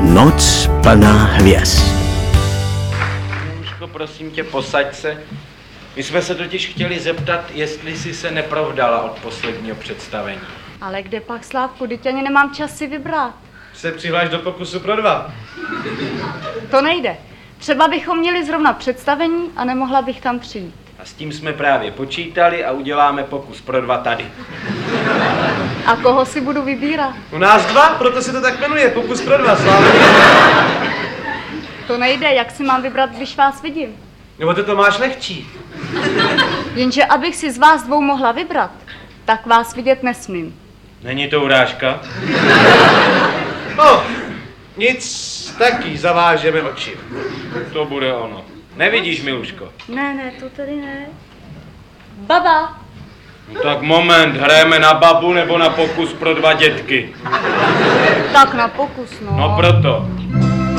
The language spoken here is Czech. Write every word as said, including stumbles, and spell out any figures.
Noc plná hvězd. Miluško, prosím tě, posaď se. My jsme se totiž chtěli zeptat, jestli jsi se neprovdala od posledního představení. Ale kde pak, Slávku, teď ani nemám čas si vybrat. Se přihláš do pokusu pro dva. To nejde. Třeba bychom měli zrovna představení a nemohla bych tam přijít. A s tím jsme právě počítali a uděláme pokus pro dva tady. A koho si budu vybírat? U nás dva, proto se to tak jmenuje, pokus pro dva, Slávy. To nejde, jak si mám vybrat, když vás vidím. Nebo ty to máš lehčí. Jenže abych si z vás dvou mohla vybrat, tak vás vidět nesmím. Není to urážka? No, nic, taky zavážeme oči. To bude ono. Nevidíš, Miluško? Ne, ne, to tedy ne. Baba! No tak moment, hrajeme na babu nebo na pokus pro dva dětky? Tak na pokus, no. No proto.